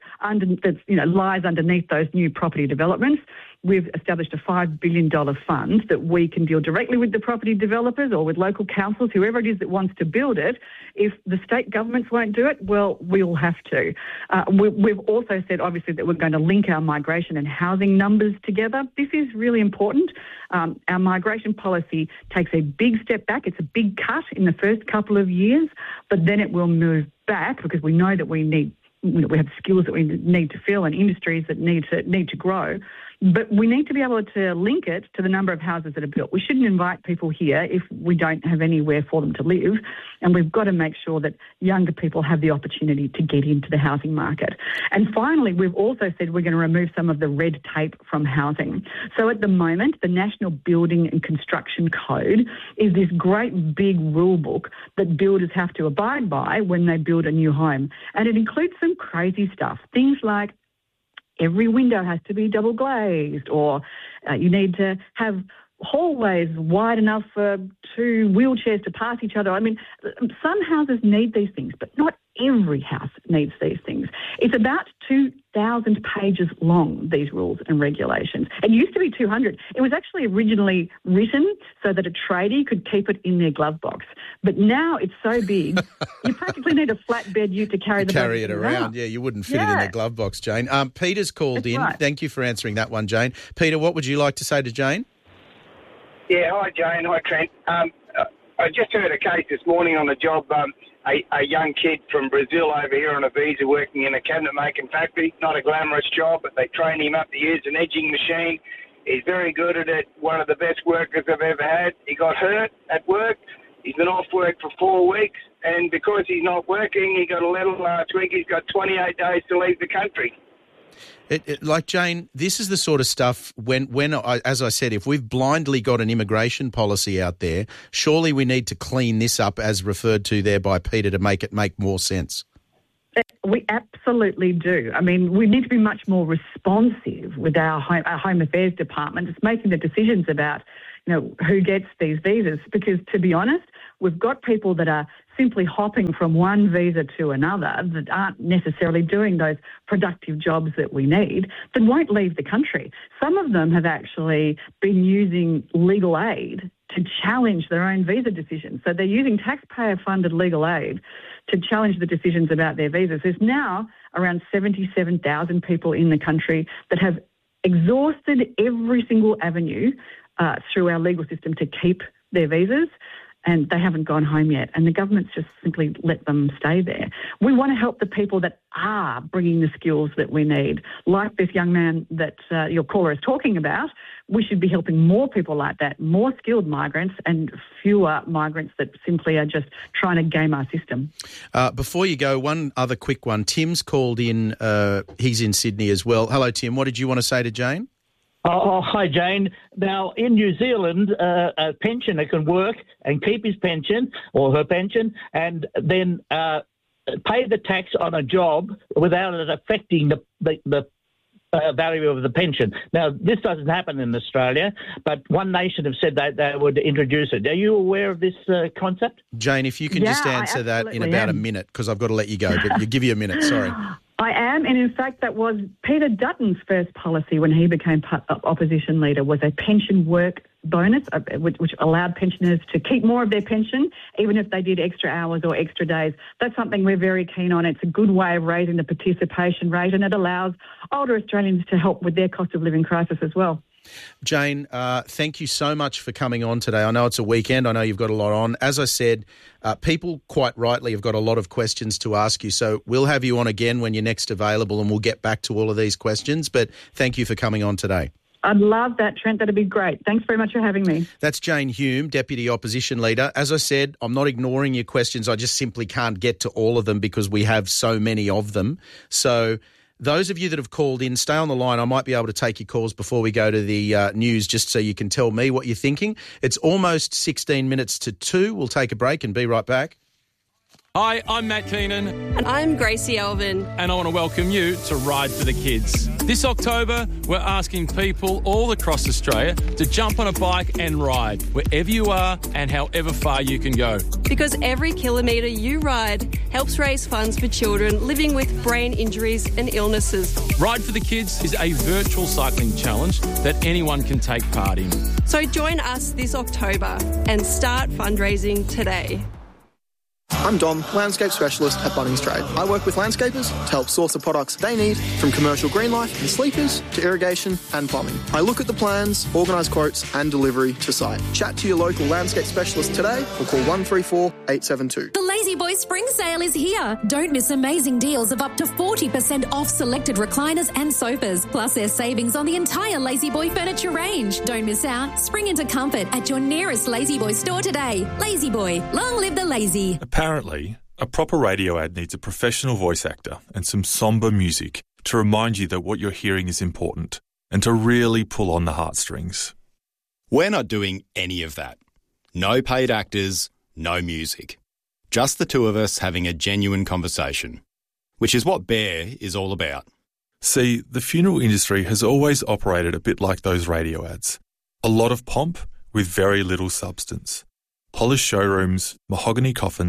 lies underneath those new property developments. We've established a $5 billion fund that we can deal directly with the property developers or with local councils, whoever it is that wants to build it. If the state governments won't do it, well, we'll have to. We've also said, obviously, that we're going to link our migration and housing numbers together. This is really important. Our migration policy takes a big step back. It's a big cut in the first couple of years, but then it will move back because we know that we have skills that we need to fill and industries that need to grow. But we need to be able to link it to the number of houses that are built. We shouldn't invite people here if we don't have anywhere for them to live. And we've got to make sure that younger people have the opportunity to get into the housing market. And finally, we've also said we're going to remove some of the red tape from housing. So at the moment, the National Building and Construction Code is this great big rule book that builders have to abide by when they build a new home. And it includes some crazy stuff, things like every window has to be double glazed, or you need to have hallways wide enough for two wheelchairs to pass each other. I mean, some houses need these things, but not every house needs these things. It's about 2,000 pages long, these rules and regulations. It used to be 200. It was actually originally written so that a tradie could keep it in their glove box. But now it's so big, you practically need a flatbed ute to carry
it around. Yeah, you wouldn't fit it in the glove box, Jane. Peter's called in.
Right.
Thank you for answering that one, Jane. Peter, what would you like to say to Jane?
Yeah, hi, Jane. Hi, Trent. I just heard a case this morning on the job. A young kid from Brazil over here on a visa working in a cabinet-making factory. Not a glamorous job, but they train him up to use an edging machine. He's very good at it, one of the best workers I've ever had. He got hurt at work. He's been off work for 4 weeks, and because he's not working, he got a letter last week. He's got 28 days to leave the country.
Like, Jane, this is the sort of stuff when as I said, if we've blindly got an immigration policy out there, surely we need to clean this up, as referred to there by Peter, to make it make more sense.
We absolutely do. I mean, we need to be much more responsive with our Home Affairs Department. It's making the decisions about, who gets these visas, because, to be honest, we've got people that are simply hopping from one visa to another that aren't necessarily doing those productive jobs that we need, that won't leave the country. Some of them have actually been using legal aid to challenge their own visa decisions. So they're using taxpayer-funded legal aid to challenge the decisions about their visas. There's now around 77,000 people in the country that have exhausted every single avenue through our legal system to keep their visas, and they haven't gone home yet, and the government's just simply let them stay there. We want to help the people that are bringing the skills that we need, like this young man that your caller is talking about. We should be helping more people like that, more skilled migrants and fewer migrants that simply are just trying to game our system.
Before you go, one other quick one. Tim's called in. He's in Sydney as well. Hello, Tim. What did you want to say to Jane?
Oh, hi, Jane. Now, in New Zealand, a pensioner can work and keep his pension or her pension and then pay the tax on a job without it affecting the value of the pension. Now, this doesn't happen in Australia, but One Nation have said that they would introduce it. Are you aware of this concept?
Jane, if you can just answer that in about a minute, because I've got to let you go, but you give you a minute, sorry.
I am, and in fact that was Peter Dutton's first policy when he became opposition leader, was a pension work bonus, which allowed pensioners to keep more of their pension, even if they did extra hours or extra days. That's something we're very keen on. It's a good way of raising the participation rate, and it allows older Australians to help with their cost of living crisis as well.
Jane, thank you so much for coming on today. I know it's a weekend. I know you've got a lot on. As I said, people quite rightly have got a lot of questions to ask you, so we'll have you on again when you're next available and we'll get back to all of these questions. But thank you for coming on today.
I'd love that, Trent. That'd be great. Thanks very much for having me.
That's Jane Hume, Deputy Opposition Leader. As I said, I'm not ignoring your questions. I just simply can't get to all of them because we have so many of them. So those of you that have called in, stay on the line. I might be able to take your calls before we go to the news just so you can tell me what you're thinking. It's almost 16 minutes to 2. We'll take a break and be right back.
Hi, I'm Matt Keenan.
And I'm Gracie Elvin.
And I want to welcome you to Ride for the Kids. This October, we're asking people all across Australia to jump on a bike and ride wherever you are and however far you can go.
Because every kilometre you ride helps raise funds for children living with brain injuries and illnesses.
Ride for the Kids is a virtual cycling challenge that anyone can take part in.
So join us this October and start fundraising today.
I'm Dom, landscape specialist at Bunnings Trade. I work with landscapers to help source the products they need, from commercial green life and sleepers to irrigation and plumbing. I look at the plans, organise quotes and delivery to site. Chat to your local landscape specialist today or call 134 872.
The Lazy Boy Spring Sale is here. Don't miss amazing deals of up to 40% off selected recliners and sofas. Plus there's savings on the entire Lazy Boy furniture range. Don't miss out. Spring into comfort at your nearest Lazy Boy store today. Lazy Boy, long live the lazy.
Apparently, a proper radio ad needs a professional voice actor and some sombre music to remind you that what you're hearing is important and to really pull on the heartstrings.
We're not doing any of that. No paid actors, no music. Just the two of us having a genuine conversation, which is what Bear is all about.
See, the funeral industry has always operated a bit like those radio ads. A lot of pomp with very little substance. Polished showrooms, mahogany coffins,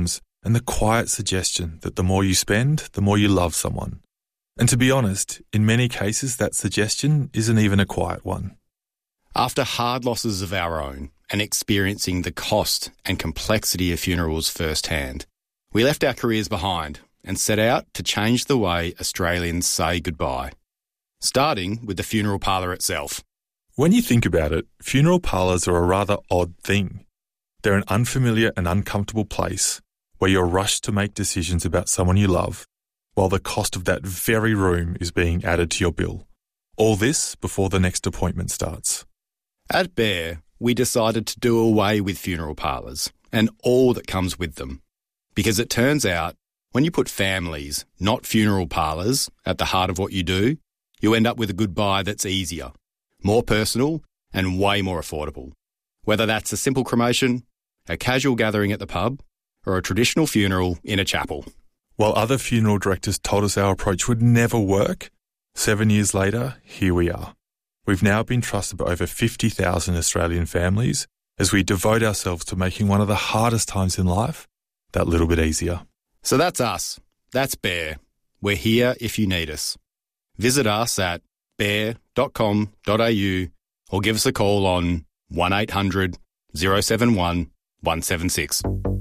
and the quiet suggestion that the more you spend, the more you love someone. And to be honest, in many cases that suggestion isn't even a quiet one.
After hard losses of our own and experiencing the cost and complexity of funerals firsthand, we left our careers behind and set out to change the way Australians say goodbye, starting with the funeral parlour itself.
When you think about it, funeral parlours are a rather odd thing. They're an unfamiliar and uncomfortable place where you're rushed to make decisions about someone you love, while the cost of that very room is being added to your bill. All this before the next appointment starts.
At Bear, we decided to do away with funeral parlours and all that comes with them. Because it turns out, when you put families, not funeral parlours, at the heart of what you do, you end up with a goodbye that's easier, more personal and way more affordable. Whether that's a simple cremation, a casual gathering at the pub, or a traditional funeral in a chapel.
While other funeral directors told us our approach would never work, 7 years later, here we are. We've now been trusted by over 50,000 Australian families as we devote ourselves to making one of the hardest times in life that little bit easier.
So that's us. That's Bear. We're here if you need us. Visit us at bear.com.au or give us a call on 1800 071 176.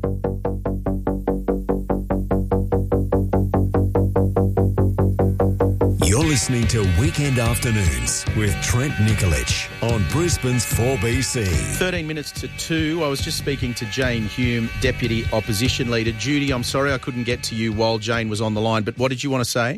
You're listening to Weekend Afternoons with Trent Nikolic on Brisbane's 4BC.
13 minutes to 2. I was just speaking to Jane Hume, Deputy Opposition Leader. Judy, I'm sorry I couldn't get to you while Jane was on the line, but what did you want to say?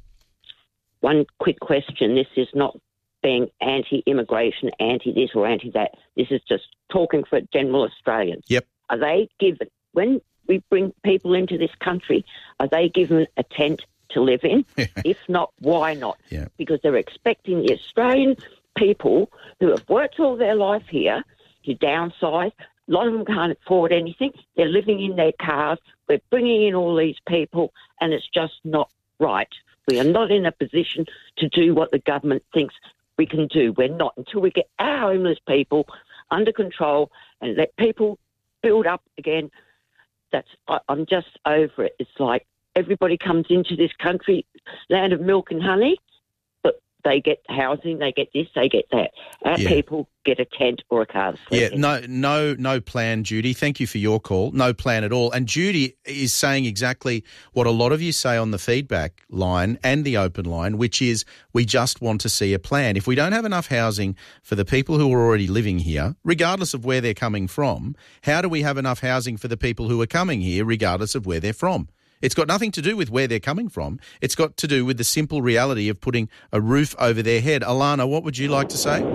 One quick question. This is not being anti-immigration, anti-this or anti-that. This is just talking for general Australians.
Yep.
Are they given, when we bring people into this country, are they given a tent to live in? If not, why not?
Yeah.
Because they're expecting the Australian people who have worked all their life here to downsize. A lot of them can't afford anything. They're living in their cars. We're bringing in all these people, and it's just not right. We are not in a position to do what the government thinks we can do. We're not until we get our homeless people under control and let people build up again. I'm just over it. It's like everybody comes into this country, land of milk and honey, but they get housing, they get this, they get that. Our people get a tent or a car to sleep in.
No plan, Judy. Thank you for your call. No plan at all. And Judy is saying exactly what a lot of you say on the feedback line and the open line, which is we just want to see a plan. If we don't have enough housing for the people who are already living here, regardless of where they're coming from, how do we have enough housing for the people who are coming here, regardless of where they're from? It's got nothing to do with where they're coming from. It's got to do with the simple reality of putting a roof over their head. Alana, what would you like to say?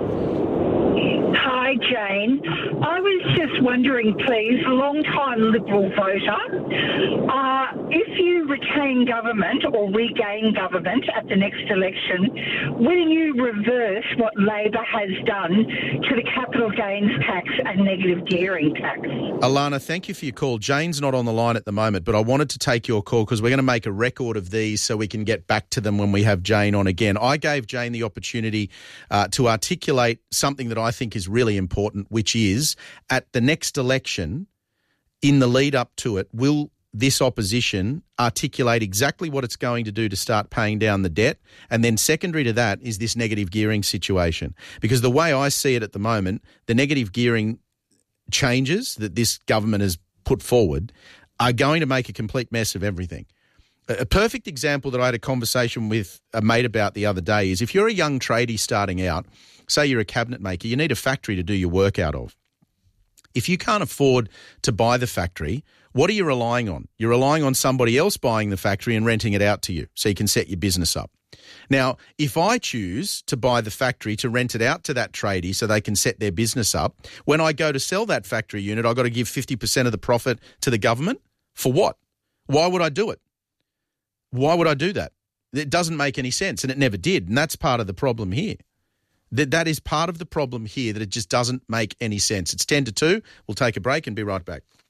Hi, Jane. I was just wondering, please, long-time Liberal voter, if you retain government or regain government at the next election, will you reverse what Labor has done to the capital gains tax and negative gearing tax?
Alana, thank you for your call. Jane's not on the line at the moment, but I wanted to take your call because we're going to make a record of these so we can get back to them when we have Jane on again. I gave Jane the opportunity to articulate something that I think is really important, which is at the next election, in the lead up to it, will this opposition articulate exactly what it's going to do to start paying down the debt? And then secondary to that is this negative gearing situation. Because the way I see it at the moment, the negative gearing changes that this government has put forward are going to make a complete mess of everything. A perfect example that I had a conversation with a mate about the other day is if you're a young tradie starting out, say you're a cabinet maker, you need a factory to do your work out of. If you can't afford to buy the factory, what are you relying on? You're relying on somebody else buying the factory and renting it out to you so you can set your business up. Now, if I choose to buy the factory to rent it out to that tradie so they can set their business up, when I go to sell that factory unit, I've got to give 50% of the profit to the government? For what? Why would I do it? Why would I do that? It doesn't make any sense, and it never did, and that's part of the problem here. That is part of the problem here, that it just doesn't make any sense. It's 10 to 2. We'll take a break and be right back.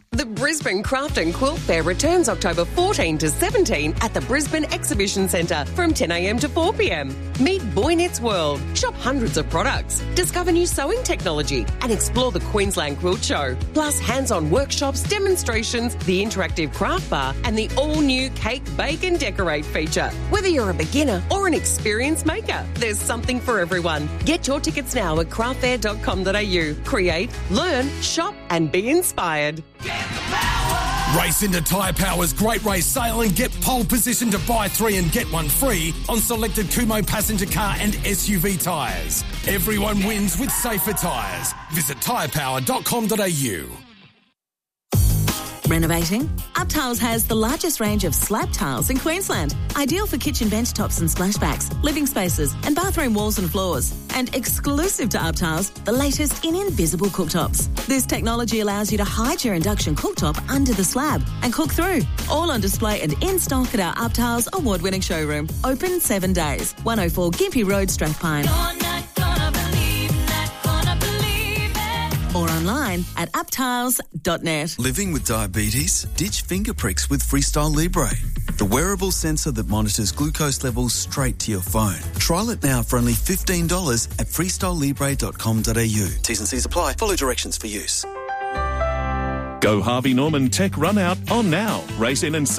The Brisbane Craft and Quilt Fair returns October 14 to 17 at the Brisbane Exhibition Centre from 10 a.m. to 4 p.m. Meet Boy Knits World, shop hundreds of products, discover new sewing technology and explore the Queensland Quilt Show. Plus hands-on workshops, demonstrations, the interactive craft bar and the all-new Cake, Bake and Decorate feature. Whether you're a beginner or an experienced maker, there's something for everyone. Get your tickets now at craftfair.com.au. Create, learn, shop and be inspired.
Race into Tyre Power's Great Race Sale and get pole position to buy 3 and get 1 free on selected Kumho passenger car and SUV tyres. Everyone wins with safer tyres. Visit tyrepower.com.au.
Renovating? UpTiles has the largest range of slab tiles in Queensland. Ideal for kitchen bench tops and splashbacks, living spaces and bathroom walls and floors. And exclusive to UpTiles, the latest in invisible cooktops. This technology allows you to hide your induction cooktop under the slab and cook through. All on display and in stock at our UpTiles award-winning showroom. Open 7 days. 104 Gympie Road, Strathpine. Or online at uptiles.net.
Living with diabetes? Ditch finger pricks with Freestyle Libre, the wearable sensor that monitors glucose levels straight to your phone. Trial it now for only $15 at freestylelibre.com.au. T's and C's apply. Follow directions for use.
Go Harvey Norman Tech Run Out on now. Race in and